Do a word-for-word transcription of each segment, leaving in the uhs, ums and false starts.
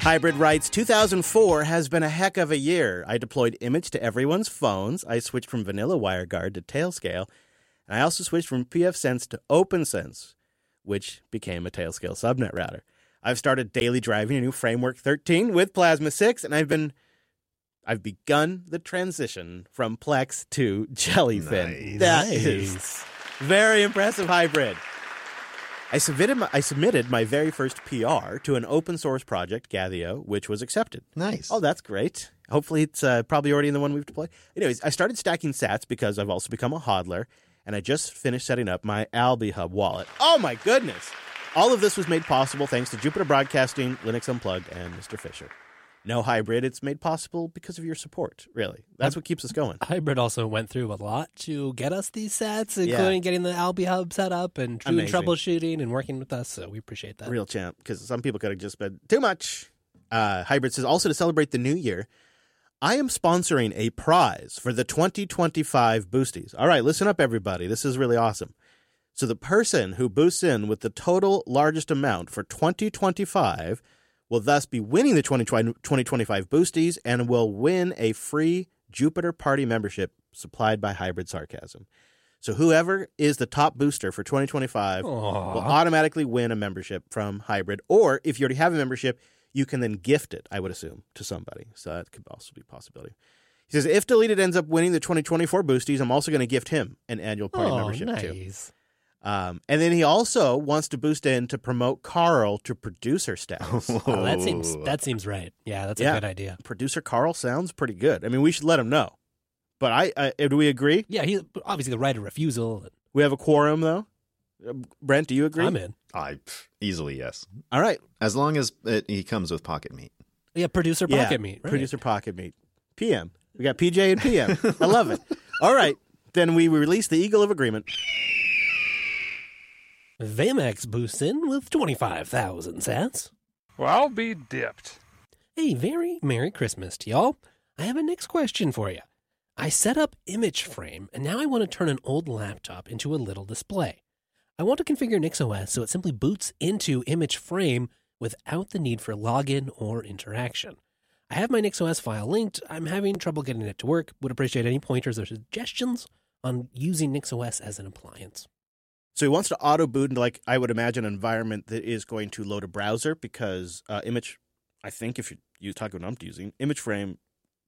Hybrid writes, two thousand four has been a heck of a year. I deployed Image to everyone's phones. I switched from vanilla WireGuard to Tailscale. And I also switched from pfSense to OpenSense, which became a Tailscale subnet router. I've started daily driving a new Framework thirteen with Plasma six, and I've been I've begun the transition from Plex to Jellyfin. Nice. That Nice. is very impressive, Hybrid. I submitted my, I submitted my very first P R to an open source project, Gathio, which was accepted. Nice. Oh, that's great. Hopefully it's uh, probably already in the one we've deployed. Anyways, I started stacking sats because I've also become a hodler, and I just finished setting up my AlbiHub wallet. Oh, my goodness. All of this was made possible thanks to Jupiter Broadcasting, Linux Unplugged, and Mister Fisher. No, Hybrid, it's made possible because of your support, really. That's what keeps us going. Hybrid also went through a lot to get us these sets, including Yeah. getting the AlbiHub set up and doing Amazing. troubleshooting and working with us, so we appreciate that. Real champ, because some people could have just been too much. Uh, Hybrid says, also to celebrate the new year, I am sponsoring a prize for the twenty twenty-five Boosties. All right, listen up, everybody. This is really awesome. So the person who boosts in with the total largest amount for twenty twenty-five will thus be winning the twenty twenty-five Boosties and will win a free Jupiter Party membership supplied by Hybrid Sarcasm. So whoever is the top booster for twenty twenty-five Aww. will automatically win a membership from Hybrid. Or if you already have a membership, you can then gift it, I would assume, to somebody. So that could also be a possibility. He says, if Deleted ends up winning the twenty twenty-four Boosties, I'm also going to gift him an annual party Oh, membership too. nice. Um, and then he also wants to boost in to promote Carl to producer status. Oh, that seems that seems right. Yeah, that's a Yeah. good idea. Producer Carl sounds pretty good. I mean, we should let him know. But I, I do we agree? Yeah, he's obviously the right of refusal. We have a quorum, though. Uh, Brent, do you agree? I'm in. I pff, easily yes. All right. As long as it, he comes with pocket meat. Yeah, producer Yeah, pocket meat. Right. Producer Pocket Meat. P M. We got P J and P M. I love it. All right. Then we release the Eagle of Agreement. Vamex boosts in with twenty-five thousand sats. Well, I'll be dipped. Hey, very Merry Christmas to y'all. I have a next question for you. I set up Image Frame, and now I want to turn an old laptop into a little display. I want to configure NixOS so it simply boots into Image Frame without the need for login or interaction. I have my NixOS file linked. I'm having trouble getting it to work. Would appreciate any pointers or suggestions on using NixOS as an appliance. So he wants to auto boot into, like, I would imagine, an environment that is going to load a browser because uh, Image, I think if you, you talk about what I'm using, Image Frame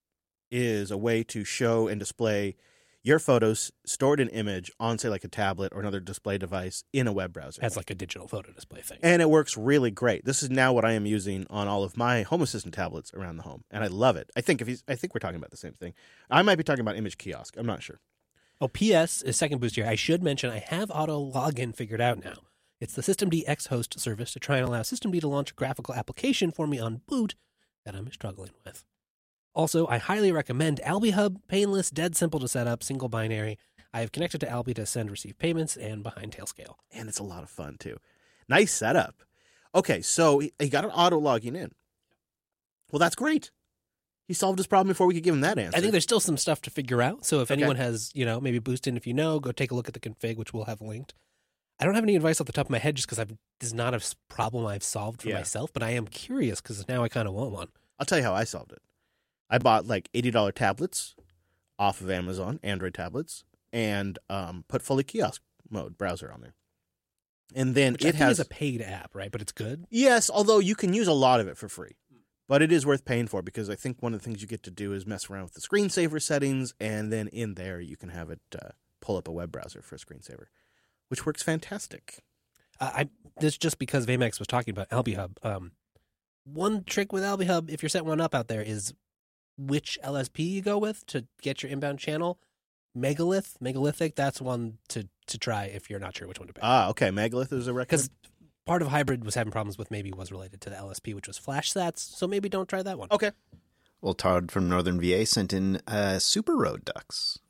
is a way to show and display your photos stored in image on, say, like a tablet or another display device in a web browser. As like a digital photo display thing. And it works really great. This is now what I am using on all of my Home Assistant tablets around the home, and I love it. I think if he's, I think we're talking about the same thing. I might be talking about Image Kiosk. I'm not sure. Oh, P S is second boost here. I should mention I have auto login figured out now. It's the Systemd X-Host service to try and allow Systemd to launch a graphical application for me on boot that I'm struggling with. Also, I highly recommend AlbiHub, painless, dead simple to set up, single binary. I have connected to Albi to send receive payments and behind Tailscale. And it's a lot of fun, too. Nice setup. Okay, so he, he got an auto logging in. Well, that's great. He solved his problem before we could give him that answer. I think there's still some stuff to figure out. So if Okay. anyone has, you know, maybe boost in, if you know, go take a look at the config, which we'll have linked. I don't have any advice off the top of my head just because I've this is not a s- problem I've solved for Yeah. myself, but I am curious because now I kind of want one. I'll tell you how I solved it. I bought like eighty dollars tablets off of Amazon, Android tablets, and um, put fully kiosk mode browser on there. And then Which I it think has is a paid app, right? But it's good. Yes, although you can use a lot of it for free. But it is worth paying for because I think one of the things you get to do is mess around with the screensaver settings, and then in there you can have it uh, pull up a web browser for a screensaver, which works fantastic. Uh, I this just because Vamex was talking about AlbiHub. Um, one trick with AlbiHub, if you're setting one up out there, is which L S P you go with to get your inbound channel. Megalith, megalithic. That's one to to try if you're not sure which one to pick. Ah, okay. Megalith is a record. Because part of Hybrid was having problems with maybe was related to the L S P, which was Flash Sats. So maybe don't try that one. Okay. Well, Todd from Northern V A sent in uh, Super Road Ducks.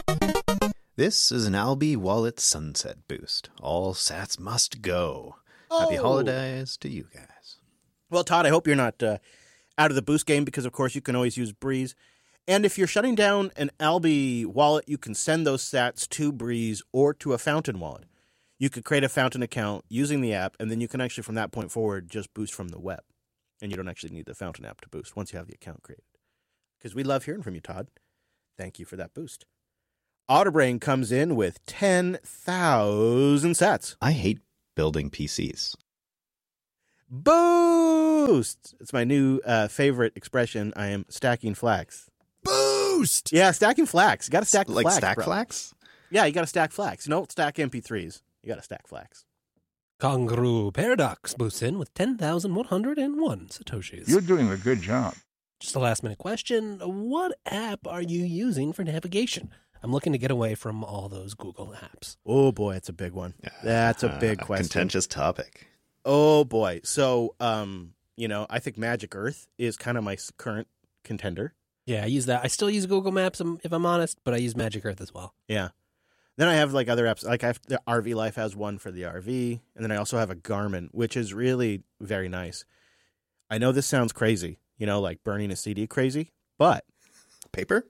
This is an Albi Wallet Sunset Boost. All sats must go. Happy Oh. holidays to you guys. Well, Todd, I hope you're not uh, out of the boost game because, of course, you can always use Breeze. And if you're shutting down an Albi wallet, you can send those sats to Breeze or to a Fountain wallet. You could create a Fountain account using the app, and then you can actually, from that point forward, just boost from the web. and you don't actually need the Fountain app to boost once you have the account created. Because we love hearing from you, Todd. Thank you for that boost. Otterbrain comes in with ten thousand sats. I hate building P Cs. Boost! It's my new uh, favorite expression. I am stacking flax. Boost! Yeah, stacking flax. You got to stack the like flax, stack bro. flax? Yeah, you got to stack flax. You don't stack M P threes. You got to stack flax. Kangaroo Paradox boosts in with ten thousand one hundred one Satoshis. You're doing a good job. Just a last minute question. What app are you using for navigation? I'm looking to get away from all those Google apps. Oh, boy, it's a big one. That's a big Uh, question. Contentious topic. Oh, boy. So, um, you know, I think Magic Earth is kind of my s- current contender. Yeah, I use that. I still use Google Maps, um, if I'm honest, but I use Magic Earth as well. Yeah. Then I have like other apps. Like I have, the R V Life has one for the R V. And then I also have a Garmin, which is really very nice. I know this sounds crazy, you know, like burning a C D crazy, but Paper?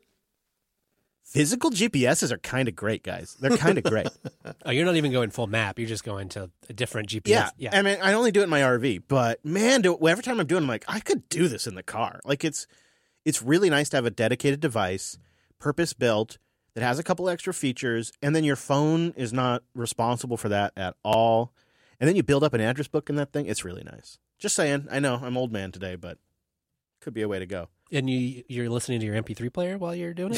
physical G P S's are kind of great, guys. They're kind of great. Oh, you're not even going full map. You're just going to a different G P S. Yeah. I mean, I only do it in my R V, but man, do, every time I'm doing it, I'm like, I could do this in the car. Like it's, it's really nice to have a dedicated device, purpose built, that has a couple extra features, and then your phone is not responsible for that at all. And then you build up an address book in that thing. It's really nice. Just saying. I know I'm old man today, but could be a way to go. And you, you're listening to your M P three player while you're doing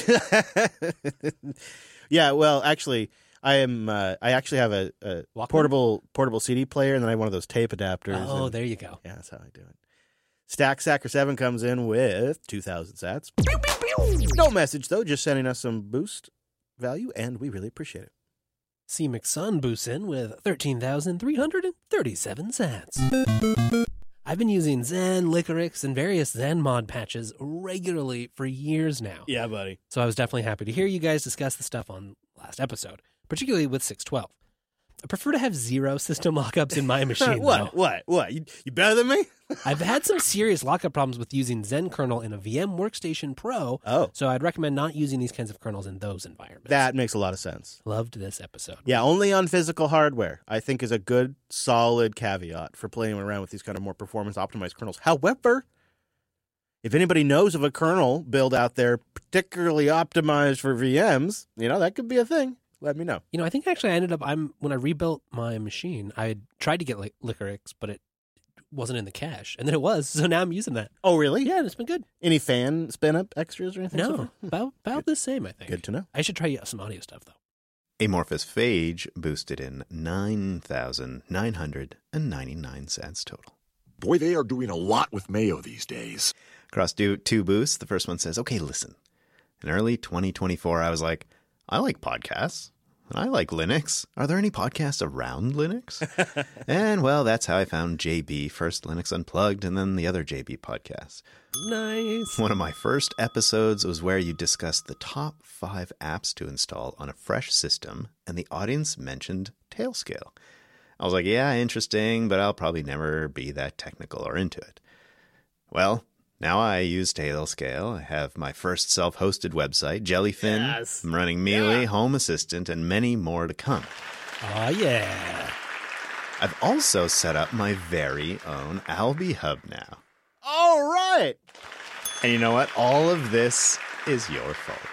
it? Yeah, well, actually, I am. Uh, I actually have a, a Walkman? portable portable C D player, and then I have one of those tape adapters. Oh, and- there you go. Yeah, that's how I do it. Stack Sacker seven comes in with two thousand sats. No message, though, just sending us some boost value, and we really appreciate it. C. McSun boosts in with thirteen thousand three hundred thirty-seven sats. I've been using Zen, Licorix, and various Zen mod patches regularly for years now. Yeah, buddy. So I was definitely happy to hear you guys discuss the stuff on last episode, particularly with six twelve. I prefer to have zero system lockups in my machine. what? though. What? What? You, you better than me? I've had some serious lockup problems with using Zen kernel in a V M Workstation Pro, Oh, so I'd recommend not using these kinds of kernels in those environments. that makes a lot of sense. Loved this episode. Yeah, only on physical hardware, I think, is a good, solid caveat for playing around with these kind of more performance-optimized kernels. However, if anybody knows of a kernel build out there particularly optimized for V Ms, you know, that could be a thing. Let me know. You know, I think actually I ended up, I'm when I rebuilt my machine, I tried to get like Licorix, but it wasn't in the cache. And then it was, so now I'm using that. Oh, really? Yeah, and it's been good. Any fan spin-up extras or anything? so No, far? about about the same, I think. Good to know. I should try some audio stuff, though. Amorphous Phage boosted in nine thousand nine hundred ninety-nine cents total. Boy, they are doing a lot with mayo these days. Across do- two boosts, the first one says, okay, listen. In early twenty twenty-four, I was like, I like podcasts. And I like Linux. Are there any podcasts around Linux? And, well, that's how I found J B, first Linux Unplugged, and then the other J B podcast. Nice. One of my first episodes was where you discussed the top five apps to install on a fresh system, and the audience mentioned Tailscale. I was like, yeah, interesting, but I'll probably never be that technical or into it. Well, now I use Tailscale. I have my first self-hosted website, Jellyfin. Yes. I'm running Mealy, Home Assistant, and many more to come. Oh, yeah. I've also set up my very own Alby Hub now. All right. And you know what? All of this is your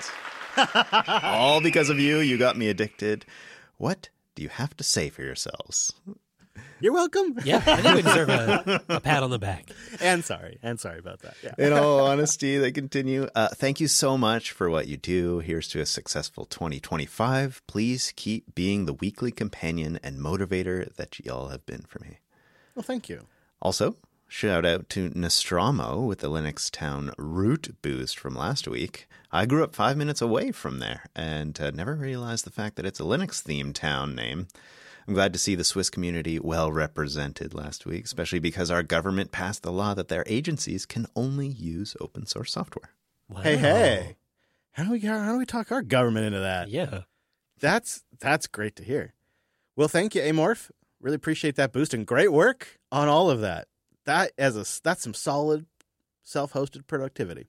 fault. All because of you. You got me addicted. What do you have to say for yourselves? You're welcome. Yeah, I think we deserve a, a pat on the back. And sorry. And sorry about that. Yeah. In all honesty, they continue. Uh, thank you so much for what you do. Here's to a successful twenty twenty-five. Please keep being the weekly companion and motivator that y'all have been for me. Well, thank you. Also, shout out to Nostromo with the Linux Town root boost from last week. I grew up five minutes away from there and uh, never realized the fact that it's a Linux-themed town name. I'm glad to see the Swiss community well represented last week, especially because our government passed the law that their agencies can only use open source software. Wow. Hey, hey. How do we how do we talk our government into that? Yeah. That's that's great to hear. Well, thank you, Amorph. Really appreciate that boost and great work on all of that. That as a that's some solid self-hosted productivity.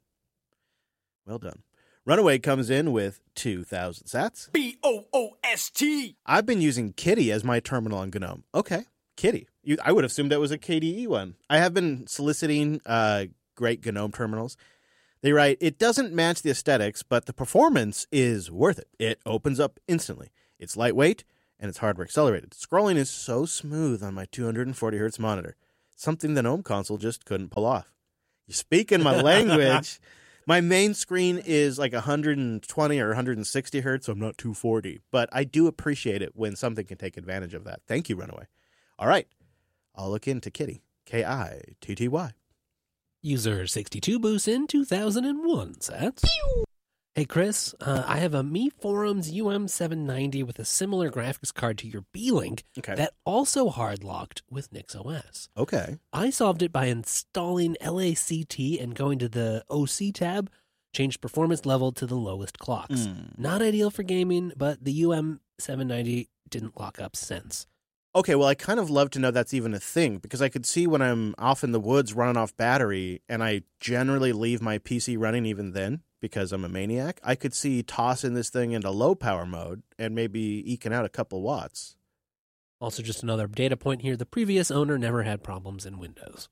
Well done. Runaway comes in with two thousand sats. B O O S T. I've been using Kitty as my terminal on GNOME. Okay, Kitty. You, I would have assumed that was a K D E one. I have been soliciting uh, great GNOME terminals. They write, it doesn't match the aesthetics, but the performance is worth it. It opens up instantly. It's lightweight, and it's hardware accelerated. Scrolling is so smooth on my two hundred forty hertz monitor. Something the GNOME console just couldn't pull off. You're speaking my language. My main screen is like one hundred twenty or one hundred sixty hertz, so I'm not two forty. But I do appreciate it when something can take advantage of that. Thank you, Runaway. All right. I'll look into Kitty. K I T T Y. User sixty-two boosts in two thousand one sats. Hey, Chris, uh, I have a Mi Forums U M seven ninety with a similar graphics card to your B-Link Okay. that also hard-locked with NixOS. Okay. I solved it by installing L A C T and going to the O C tab, changed performance level to the lowest clocks. Mm. Not ideal for gaming, but the U M seven ninety didn't lock up since. Okay, well, I kind of love to know that's even a thing, because I could see when I'm off in the woods running off battery, and I generally leave my P C running even then, because I'm a maniac, I could see tossing this thing into low power mode and maybe eking out a couple watts. Also, just another data point here, the previous owner never had problems in Windows.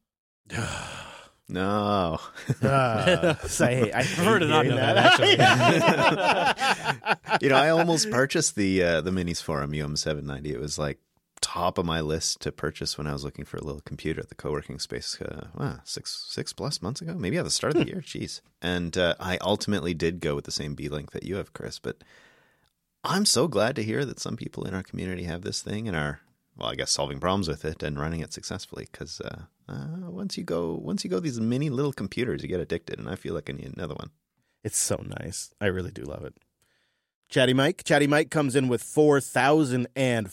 No. Uh, so I, hate, I prefer to not hearing know that, that. You know, I almost purchased the uh, the Minis Forum U M seven ninety. It was like top of my list to purchase when I was looking for a little computer at the co-working space uh, wow, six six plus months ago, maybe at the start of the year. Jeez. And uh, I ultimately did go with the same B-Link that you have, Chris. But I'm so glad to hear that some people in our community have this thing and are, well, I guess solving problems with it and running it successfully. Because uh, uh, once you go, once you go these mini little computers, you get addicted, and I feel like I need another one. It's so nice. I really do love it. Chatty Mike. Chatty Mike comes in with four thousand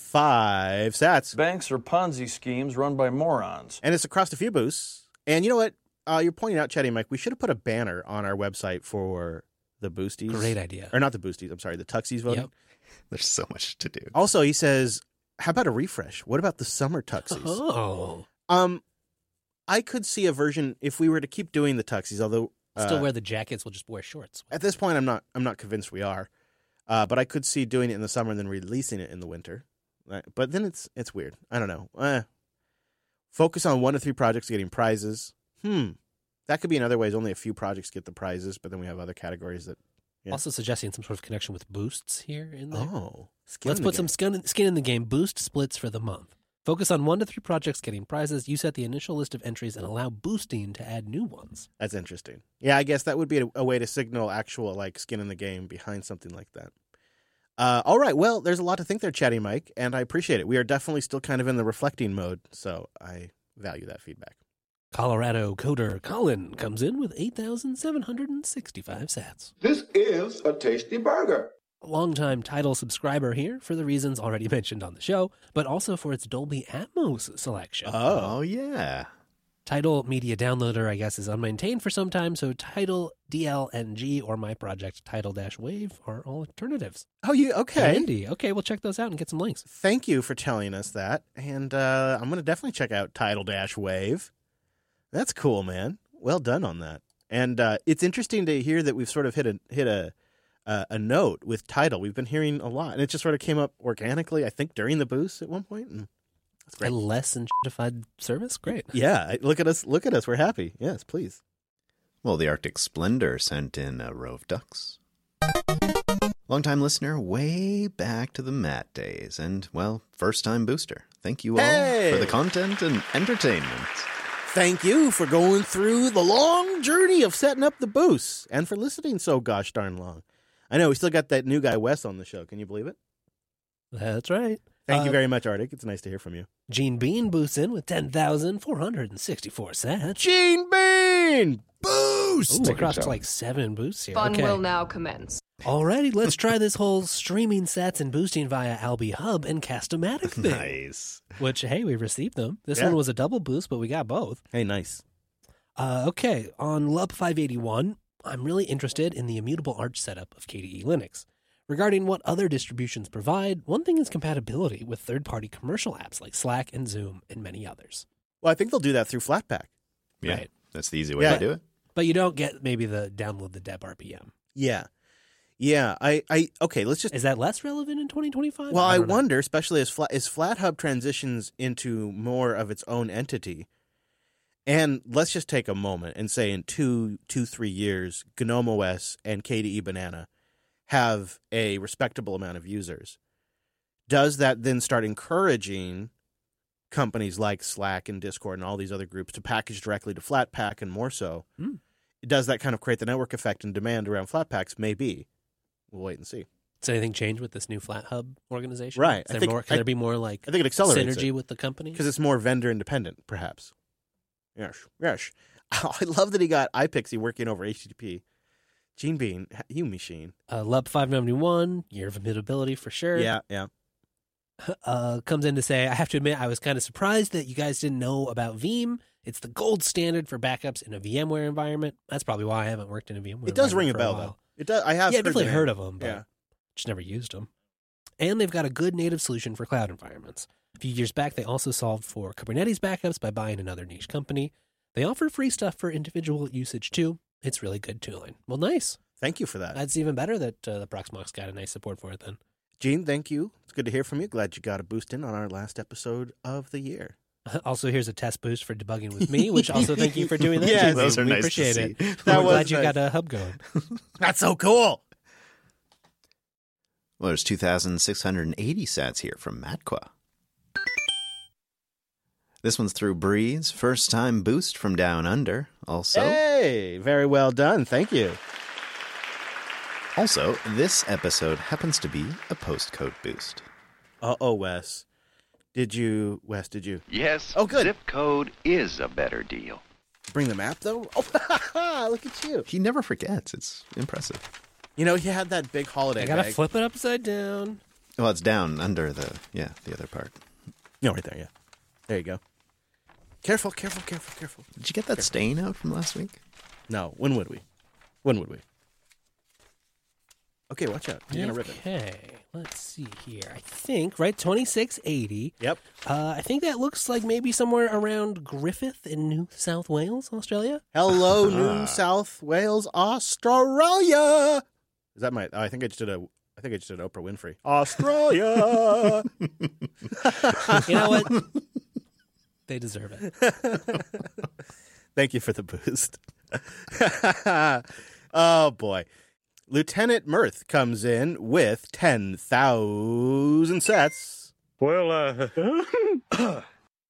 five sats. Banks are Ponzi schemes run by morons. And it's across a few boosts. And you know what? Uh, you're pointing out, Chatty Mike, we should have put a banner on our website for the boosties. Great idea. Or not the boosties, I'm sorry, the Tuxies voting. Yep. There's so much to do. Also, he says, how about a refresh? What about the summer Tuxies? Oh. Um, I could see a version, if we were to keep doing the Tuxies, although... Uh, Still wear the jackets, we'll just wear shorts. At this point, I'm not I'm not convinced we are. Uh, but I could see doing it in the summer and then releasing it in the winter. Right? But then it's it's weird. I don't know. Eh. Focus on one to three projects getting prizes. Hmm. That could be another way. Is only a few projects get the prizes, but then we have other categories that... Yeah. Also suggesting some sort of connection with boosts here in there. Oh. Skin Let's in the put some game. skin, skin in the game. Boost splits for the month. Focus on one to three projects getting prizes. You set the initial list of entries and allow boosting to add new ones. That's interesting. Yeah, I guess that would be a, a way to signal actual like skin in the game behind something like that. Uh, all right. Well, there's a lot to think there, Chatty Mike, and I appreciate it. We are definitely still kind of in the reflecting mode, so I value that feedback. Colorado coder Colin comes in with eight thousand seven hundred sixty-five sats. This is a tasty burger. Longtime title subscriber here for the reasons already mentioned on the show, but also for its Dolby Atmos selection. Oh, yeah. Tidal Media Downloader, I guess, is unmaintained for some time, so Tidal D L N G or my project Tidal-Wave are all alternatives. Oh, you okay? Handy. Okay, we'll check those out and get some links. Thank you for telling us that, and uh, I'm going to definitely check out Tidal-Wave. That's cool, man. Well done on that. And uh, it's interesting to hear that we've sort of hit a hit a uh, a note with Tidal. We've been hearing a lot, and it just sort of came up organically, I think, during the boost at one point. And that's great. A less enshittified service? Great. Yeah, look at us. Look at us. We're happy. Yes, please. Well, the Arctic Splendor sent in a row of ducks. Longtime listener, way back to the Matt days, and, well, first-time booster. Thank you all Hey! for the content and entertainment. Thank you for going through the long journey of setting up the boosts and for listening so gosh darn long. I know we still got that new guy Wes on the show. Can you believe it? That's right. Thank Uh, you very much, Arctic. It's nice to hear from you. Gene Bean boosts in with ten thousand four hundred sixty-four sats. Gene Bean! Boost! Ooh, across to like seven boosts here. Fun okay. will now commence. Alrighty, let's try this whole streaming sats and boosting via Albi Hub and Cast-O-Matic thing. Nice. Which, hey, we received them. This Yeah. one was a double boost, but we got both. Hey, nice. Uh, okay, on L U P five eighty-one, I'm really interested in the immutable arch setup of K D E Linux. Regarding what other distributions provide, one thing is compatibility with third-party commercial apps like Slack and Zoom and many others. Well, I think they'll do that through Flatpak. Yeah, Right. that's the easy way Yeah. to do it. But you don't get maybe the download the deb R P M. Yeah. Yeah, I, I okay, let's just Is that less relevant in twenty twenty-five? Well, I, don't know. wonder, especially as Flat, as FlatHub transitions into more of its own entity, and let's just take a moment and say in two, two, three years, GNOME O S and K D E Banana have a respectable amount of users. Does that then start encouraging companies like Slack and Discord and all these other groups to package directly to Flatpak and more so? Hmm. Does that kind of create the network effect and demand around Flatpaks? Maybe. We'll wait and see. Does anything change with this new FlatHub organization? Right. Is there I think- more, can I- there be more like I think it accelerates synergy it. with the company? Because it's more vendor independent, perhaps. Yes, yes. I love that he got iPixie working over H T T P. Gene Bean, you machine. Uh, L U B five ninety-one, year of immutability for sure. Yeah, yeah. Uh, comes in to say, I have to admit, I was kind of surprised that you guys didn't know about Veeam. It's the gold standard for backups in a VMware environment. That's probably why I haven't worked in a VMware It does ring a environment for bell, while. though. It does. I have. Yeah, definitely the heard name. of them, but Yeah. just never used them. And they've got a good native solution for cloud environments. A few years back, they also solved for Kubernetes backups by buying another niche company. They offer free stuff for individual usage, too. It's really good tooling. Well, nice. Thank you for that, That's even better that uh, the Proxmox got a nice support for it then. Gene. Thank you. It's good to hear from you. Glad you got a boost in on our last episode of the year. Also, here's a test boost for debugging with me, which also thank you for doing that. Yes, Gene. those are we nice to appreciate see. it. That We're was glad you nice. got a hub going. That's so cool. Well, there's two thousand six hundred eighty sats here from Matqua. This one's through Breeze. First time boost from Down Under. Also, Hey, very well done. Thank you. also, this episode happens to be a postcode boost. Uh oh, Wes. Did you, Wes? Did you Yes, Oh, good. zip code is a better deal. bring the map though? Oh, look at you. He never forgets. It's impressive. You know, he had that big holiday I gotta bag. flip it upside down. Well, it's down under the, yeah, the other part. No, right there. Yeah, there you go. Careful, careful, careful, careful. Did you get that stain out from last week? No, when would we? When would we? Okay, watch out. You're gonna rip it. Okay, let's see here. I think, right, twenty-six eighty. Yep. Uh, I think that looks like maybe somewhere around Griffith in New South Wales, Australia. Hello, New South Wales, Australia. Is that my? Oh, I think I just did a. I think I just did Oprah Winfrey. Australia. You know what? They deserve it. Thank you for the boost. Oh boy. Lieutenant Mirth comes in with ten thousand sets. Well, uh,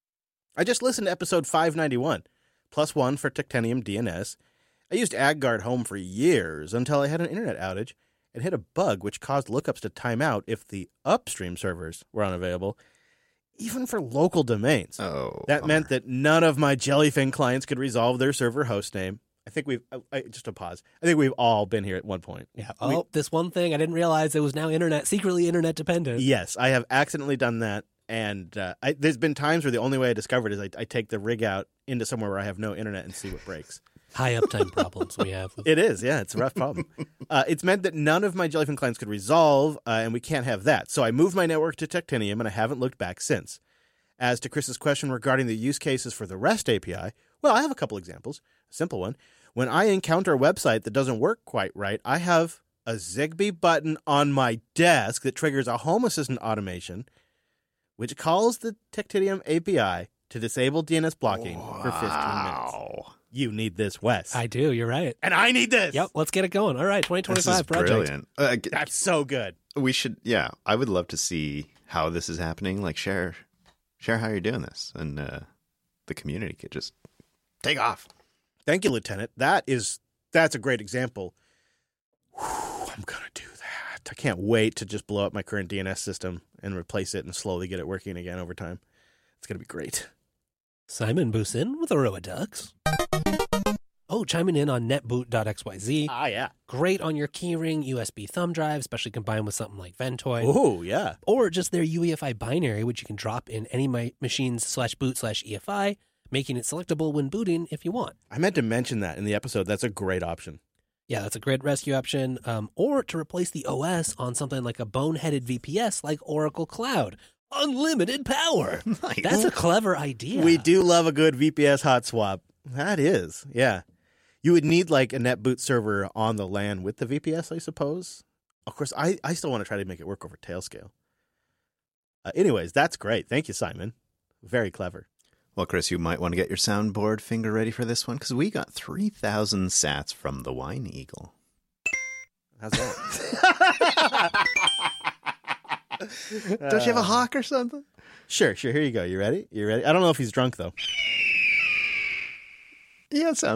I just listened to episode five ninety-one, plus one for Titanium D N S. I used AgGuard Home for years until I had an internet outage and hit a bug which caused lookups to time out if the upstream servers were unavailable, even for local domains. Oh. That bummer. meant that none of my Jellyfin clients could resolve their server hostname. I think we've, I, I, just a pause. I think we've all been here at one point. Yeah. Oh, this one thing I didn't realize it was now internet, secretly internet dependent. Yes, I have accidentally done that. And uh, I, there's been times where the only way I discovered is I, I take the rig out into somewhere where I have no internet and see what breaks. High uptime problems we have. With- It is, yeah, it's a rough problem. uh, it's meant that none of my Jellyfin clients could resolve, uh, and we can't have that. So I moved my network to Titanium, and I haven't looked back since. As to Chris's question regarding the use cases for the REST A P I, well, I have a couple examples. A simple one. When I encounter a website that doesn't work quite right, I have a Zigbee button on my desk that triggers a Home Assistant automation, which calls the Titanium A P I to disable D N S blocking for fifteen minutes. Wow. You need this, Wes. I do. You're right. and I need this. Yep. Let's get it going. All right. twenty This is twenty-five project. brilliant. Uh, g- That's so good. we should, yeah, I would love to see how this is happening. Like, share, share how you're doing this, and uh, the community could just take off. Thank you, Lieutenant. That is that's a great example. Whew, I'm gonna do that. I can't wait to just blow up my current D N S system and replace it and slowly get it working again over time. It's gonna be great. Simon Busin with Aroa Ducks. Oh, chiming in on netboot.xyz. Ah, yeah. Great on your keyring U S B thumb drive, especially combined with something like Ventoy. Oh, yeah. Or just their U E F I binary, which you can drop in any my machines slash boot slash E F I, making it selectable when booting if you want. I meant to mention that in the episode. That's a great option. Yeah, that's a great rescue option. Um, or to replace the O S on something like a boneheaded V P S like Oracle Cloud. Unlimited power. Nice. That's a clever idea. We do love a good V P S hot swap. That is, yeah. You would need like a NetBoot server on the LAN with the V P S, I suppose. Of course, I, I still want to try to make it work over tail scale. Uh, anyways, that's great. Thank you, Simon. Very clever. Well, Chris, you might want to get your soundboard finger ready for this one because we got three thousand sats from the Wine Eagle. How's that? Don't you have a hawk or something? Sure, sure. Here you go. You ready? You ready? I don't know if he's drunk, though. Yeah, it sounds